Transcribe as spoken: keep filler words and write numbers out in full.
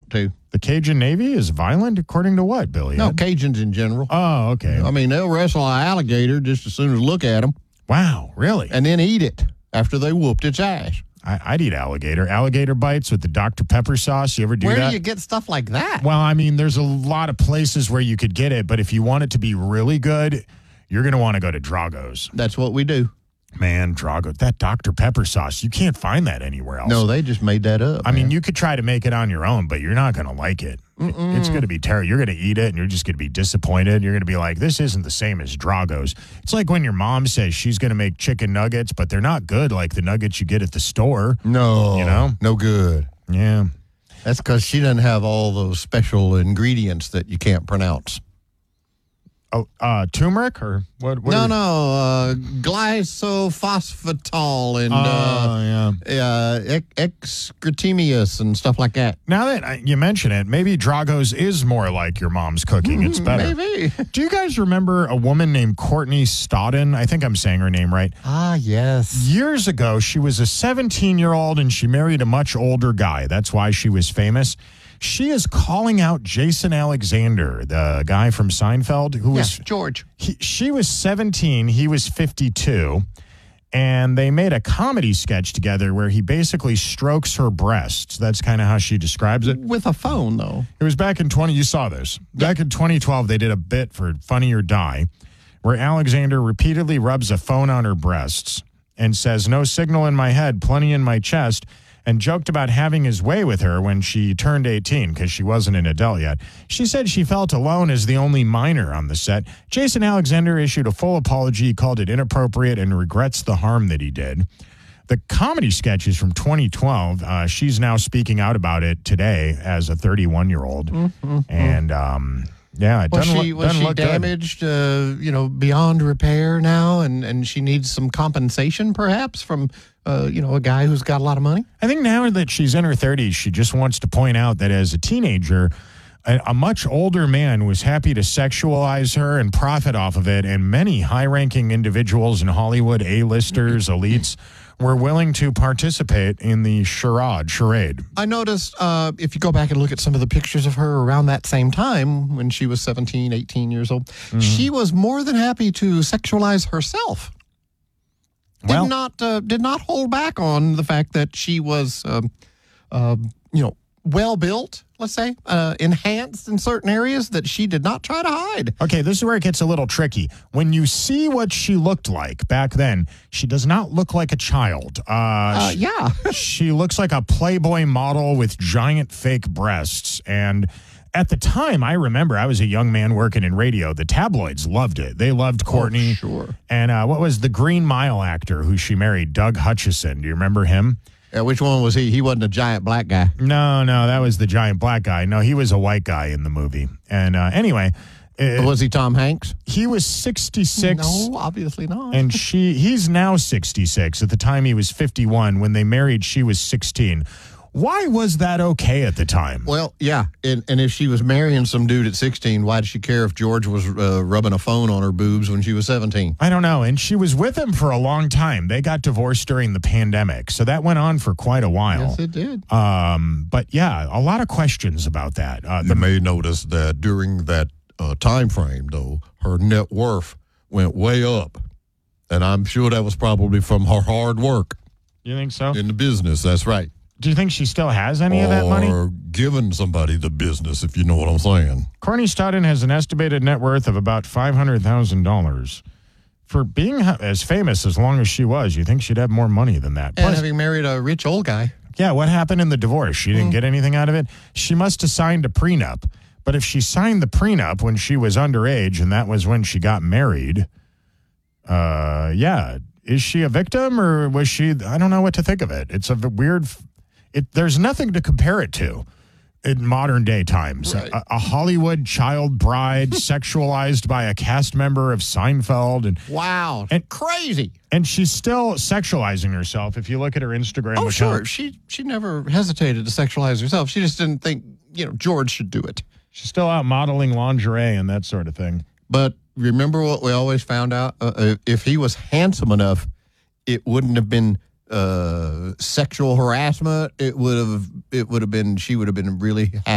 to. The Cajun Navy is violent, according to what, Billy? No, Cajuns in general. Oh, okay. I mean, they'll wrestle an alligator just as soon as look at them. Wow, really? And then eat it after they whooped its ass. I, I'd eat alligator. Alligator bites with the Doctor Pepper sauce. You ever do Where that? do you get stuff like that? Well, I mean, there's a lot of places where you could get it, but if you want it to be really good, you're going to want to go to Drago's. That's what we do. Man, Drago, that Doctor Pepper sauce, you can't find that anywhere else. No, they just made that up. I man. mean, you could try to make it on your own, but you're not going to like it. Mm-mm. It's going to be terrible. You're going to eat it, and you're just going to be disappointed. You're going to be like, this isn't the same as Drago's. It's like when your mom says she's going to make chicken nuggets, but they're not good like the nuggets you get at the store. No. You know? No good. Yeah. That's because she doesn't have all those special ingredients that you can't pronounce. Oh, uh, turmeric or what? what no, are, no, uh, glyphosphotol and Oh, uh, yeah. uh, ex- excretemius and stuff like that. Now that I- you mention it, maybe Drago's is more like your mom's cooking. It's better. Maybe. Do you guys remember a woman named Courtney Stodden? I think I'm saying her name right. Ah, yes. Years ago, she was a seventeen-year-old and she married a much older guy. That's why she was famous. She is calling out Jason Alexander, the guy from Seinfeld, who Yes, was George. he, she was seventeen, he was fifty-two, and they made a comedy sketch together where he basically strokes her breasts. That's kind of how she describes it. With a phone, though. It was back in twenty. You saw this back in twenty twelve. They did a bit for Funny or Die, where Alexander repeatedly rubs a phone on her breasts and says, "No signal in my head, plenty in my chest," and joked about having his way with her when she turned eighteen because she wasn't an adult yet. She said she felt alone as the only minor on the set. Jason Alexander issued a full apology. He called it inappropriate and regrets the harm that he did. The comedy sketch is from twenty twelve. Uh, she's now speaking out about it today as a thirty-one-year-old. Mm-hmm. And, um, yeah, it Was doesn't she, look, was doesn't she look damaged, uh, you know, beyond repair now, and, and she needs some compensation, perhaps, from, uh, you know, a guy who's got a lot of money? I think now that she's in her thirties, she just wants to point out that as a teenager, a, a much older man was happy to sexualize her and profit off of it, and many high-ranking individuals in Hollywood, A-listers, elites, were willing to participate in the charade. charade. I noticed, uh, if you go back and look at some of the pictures of her around that same time, when she was seventeen, eighteen years old, mm-hmm. she was more than happy to sexualize herself. Did Well, not uh, did not hold back on the fact that she was, um, uh, you know, well built. Let's say uh, enhanced in certain areas that she did not try to hide. Okay, this is where it gets a little tricky. When you see what she looked like back then, she does not look like a child. Uh, Uh, she, yeah, she looks like a Playboy model with giant fake breasts. And at the time, I remember I was a young man working in radio. The tabloids loved it. They loved Courtney. Oh, sure. And uh, what was the Green Mile actor who she married, Doug Hutchison? Do you remember him? Yeah, which one was he? He wasn't a giant black guy. No, no, that was the giant black guy. No, he was a white guy in the movie. And uh, anyway, uh, Was he Tom Hanks? he was sixty-six. No, obviously not. And she, he's now sixty-six. At the time, he was fifty-one. When they married, she was sixteen. Why was that okay at the time? Well, yeah, and, and if she was marrying some dude at sixteen, why did she care if George was uh, rubbing a phone on her boobs when she was seventeen? I don't know. And she was with him for a long time. They got divorced during the pandemic, so that went on for quite a while. Yes, it did. Um, but yeah, a lot of questions about that. Uh, You may notice that during that uh, time frame, though, her net worth went way up. And I'm sure that was probably from her hard work you think so? in the business. That's right. Do you think she still has any of that money? Or giving somebody the business, if you know what I'm saying. Courtney Stodden has an estimated net worth of about five hundred thousand dollars. For being as famous as long as she was, you think she'd have more money than that. And Plus, having married a rich old guy. yeah, what happened in the divorce? She didn't Mm. get anything out of it? She must have signed a prenup. But if she signed the prenup when she was underage and that was when she got married, uh, yeah, is she a victim or was she? I don't know what to think of it. It's a v- weird. It there's nothing to compare it to in modern day times. Right. A, a Hollywood child bride sexualized by a cast member of Seinfeld, and Wow. And- crazy. and she's still sexualizing herself. If you look at her Instagram Oh, account, sure. She she never hesitated to sexualize herself. She just didn't think, you know, George should do it. she's still out modeling lingerie and that sort of thing. But remember what we always found out? Uh, uh, if he was handsome enough, it wouldn't have been uh, sexual harassment. It would have. It would have been. She would have been really happy.